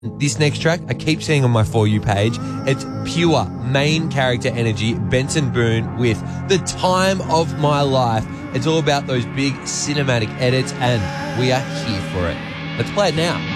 This next track, I keep seeing on my For You page, it's pure main character energy, Benson Boone with The Time of My Life. It's all about those big cinematic edits, and we are here for it. Let's play it now.